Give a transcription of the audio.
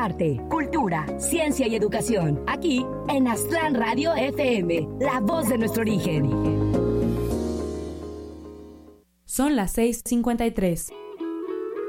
arte, cultura, ciencia y educación. Aquí en Aztlán Radio FM, la voz de nuestro origen. Son las 6:53.